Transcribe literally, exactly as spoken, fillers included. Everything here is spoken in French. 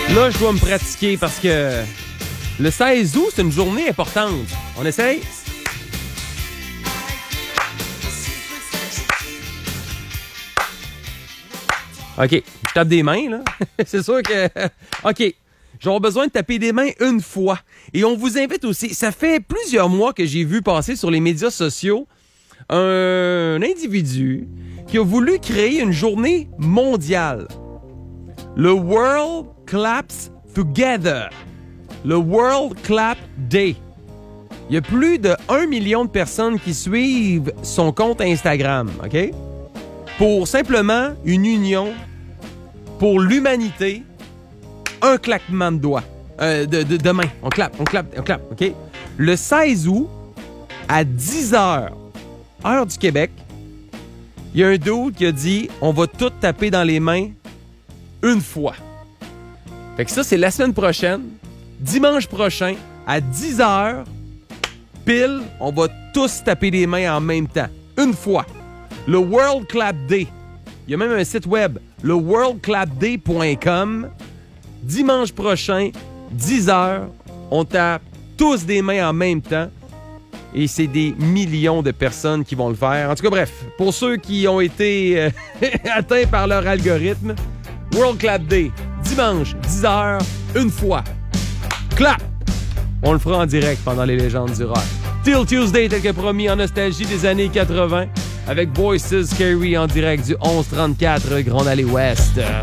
Là, je dois me pratiquer parce que le seize août, c'est une journée importante. On essaye? OK. Je tape des mains, là. C'est sûr que... OK. J'aurai besoin de taper des mains une fois. Et on vous invite aussi... Ça fait plusieurs mois que j'ai vu passer sur les médias sociaux un individu qui a voulu créer une journée mondiale. Le World Claps Together. Le World Clap Day. Il y a plus de un million de personnes qui suivent son compte Instagram, OK? Pour simplement une union pour l'humanité, un claquement de doigts, euh, de, de, de main. On clappe, on clappe, on clappe, OK? Le seize août, à dix heures, heure du Québec, il y a un dude qui a dit « On va tout taper dans les mains une fois. » Fait que ça, c'est la semaine prochaine, dimanche prochain, à dix heures, pile, on va tous taper les mains en même temps, une fois. Le World Clap Day. Il y a même un site web, le world clap day point com. Dimanche prochain, dix heures, on tape tous des mains en même temps. Et c'est des millions de personnes qui vont le faire. En tout cas, bref, pour ceux qui ont été euh, atteints par leur algorithme, World Clap Day, dimanche, dix heures, une fois. Clap! On le fera en direct pendant les légendes du rock. Till Tuesday, tel que promis, en nostalgie des années quatre-vingt, avec Voices Carry en direct du onze trente-quatre Grande Allée Ouest.